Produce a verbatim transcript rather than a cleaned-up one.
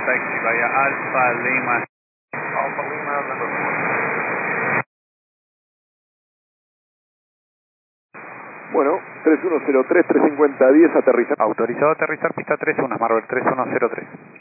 taxi vaya Alfa Lima. Alpha Lima, number four. Bueno, tres uno cero tres, tres cincuenta, diez, aterriza. Autorizado a aterrizar pista tres uno, Marvel tres uno cero tres.